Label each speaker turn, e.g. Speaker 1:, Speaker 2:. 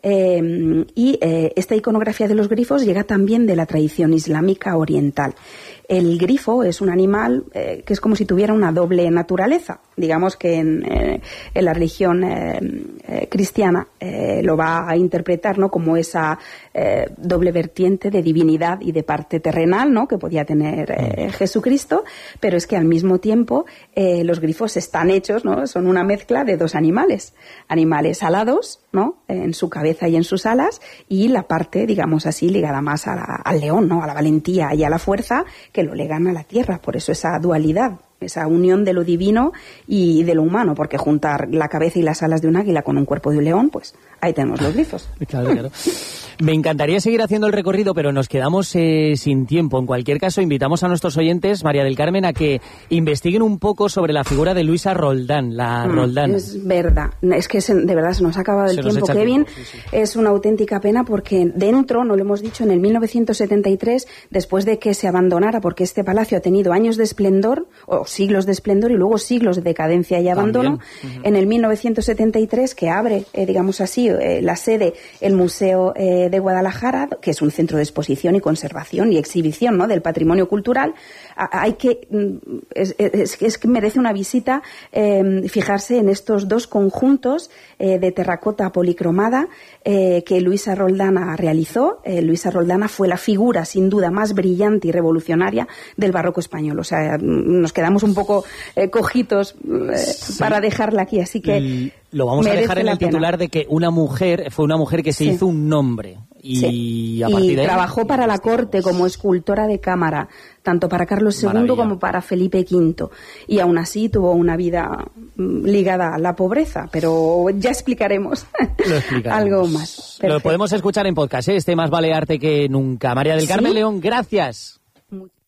Speaker 1: Esta iconografía de los grifos llega también de la tradición islámica oriental. El grifo es un animal que es como si tuviera una doble naturaleza. Digamos que en la religión cristiana lo va a interpretar, ¿no?, como esa doble vertiente de divinidad y de parte terrenal, ¿no?, que podía tener Jesucristo, pero es que al mismo tiempo los grifos están hechos, ¿no?, son una mezcla de dos animales alados, ¿no?, en su cabeza y en sus alas, y la parte, digamos así, ligada más al león, ¿no?, a la valentía y a la fuerza, que lo legan a la tierra. Por eso esa dualidad, esa unión de lo divino y de lo humano, porque juntar la cabeza y las alas de un águila con un cuerpo de un león, pues ahí tenemos los grifos.
Speaker 2: Claro. Me encantaría seguir haciendo el recorrido, pero nos quedamos sin tiempo. En cualquier caso, invitamos a nuestros oyentes, María del Carmen, a que investiguen un poco sobre la figura de Luisa Roldán, la Roldán.
Speaker 1: Es verdad, es que de verdad se nos ha acabado el tiempo, Kevin. Sí. Es una auténtica pena porque dentro, no lo hemos dicho, en el 1973, después de que se abandonara, porque este palacio ha tenido años de esplendor, o siglos de esplendor, y luego siglos de decadencia y abandono, en el 1973, que abre, digamos así, la sede, el Museo de Guadalajara, que es un centro de exposición y conservación y exhibición, ¿no?, del patrimonio cultural. Es que merece una visita fijarse en estos dos conjuntos de terracota policromada que Luisa Roldana realizó. Luisa Roldana fue la figura sin duda más brillante y revolucionaria del barroco español. O sea, nos quedamos un poco cojitos para dejarla aquí, así que
Speaker 2: lo vamos a dejar en el titular de que fue una mujer que se hizo un nombre y a partir de ahí
Speaker 1: trabajó para la corte como escultora de cámara, tanto para Carlos II como para Felipe V, y aún así tuvo una vida ligada a la pobreza, pero ya explicaremos algo más. Perfecto.
Speaker 2: Lo podemos escuchar en podcast, Más vale arte que nunca. María del Carmen León, gracias.